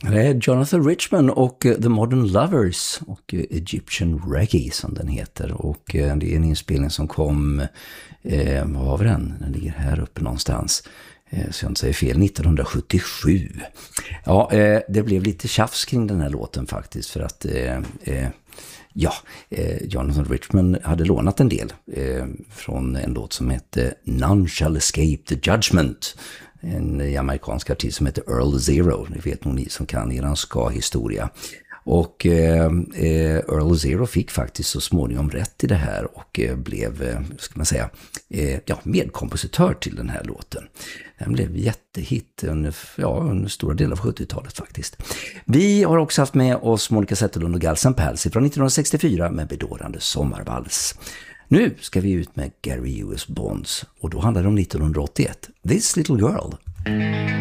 Det är Jonathan Richman och The Modern Lovers och Egyptian Reggae som den heter. Och det är en inspelning som kom, vad var den? Den ligger här uppe någonstans. Så jag inte säger fel, 1977. Ja, det blev lite tjafs kring den här låten faktiskt för att Jonathan Richman hade lånat en del från en låt som hette None Shall Escape the Judgment. En amerikansk artist som heter Earl Zero. Ni vet nog ni som kan eran ska-historia. Och Earl Zero fick faktiskt så småningom rätt i det här och blev, ska man säga, medkompositör till den här låten. Den blev jättehit under stora delar av 70-talet faktiskt. Vi har också haft med oss Monica Zetterlund och Guls N' Pals från 1964 med bedårande sommarvals. Nu ska vi ut med Gary U.S. Bonds och då handlar det om 1981. This Little Girl.